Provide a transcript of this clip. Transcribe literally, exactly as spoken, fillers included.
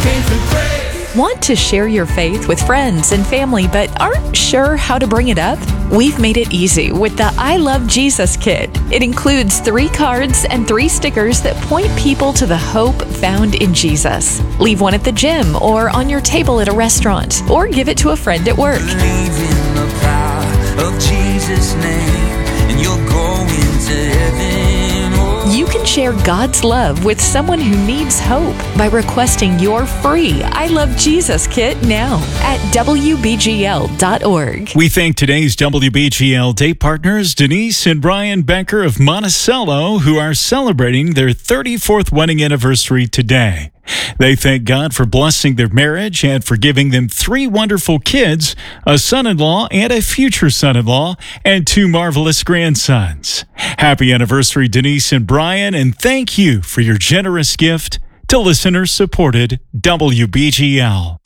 faith and praise. Want to share your faith with friends and family but aren't sure how to bring it up? We've made it easy with the I Love Jesus Kit. It includes three cards and three stickers that point people to the hope found in Jesus. Leave one at the gym or on your table at a restaurant, or give it to a friend at work. Believe in the power of Jesus' name, and you'll go into heaven. Oh. You can share God's love with someone who needs hope by requesting your free I Love Jesus Kit now at W B G L dot org. We thank today's W B G L Day partners, Denise and Brian Becker of Monticello, who are celebrating their thirty-fourth wedding anniversary today. They thank God for blessing their marriage and for giving them three wonderful kids, a son-in-law and a future son-in-law, and two marvelous grandsons. Happy anniversary, Denise and Brian, and thank you for your generous gift to listener-supported W B G L.